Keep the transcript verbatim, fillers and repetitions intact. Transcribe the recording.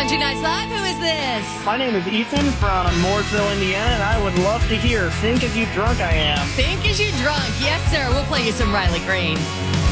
Country Nights Live. Who is this? My name is Ethan from Mooresville, Indiana, and I would love to hear Think As You Drunk I Am. Think As You Drunk. Yes, sir. We'll play you some Riley Green.